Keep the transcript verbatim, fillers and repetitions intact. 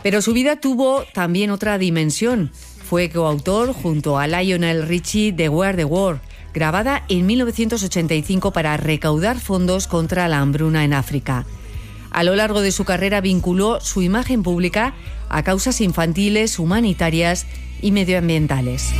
Pero su vida tuvo también otra dimensión. Fue coautor junto a Lionel Richie de Where the War, grabada en mil novecientos ochenta y cinco para recaudar fondos contra la hambruna en África. A lo largo de su carrera vinculó su imagen pública a causas infantiles, humanitarias y medioambientales.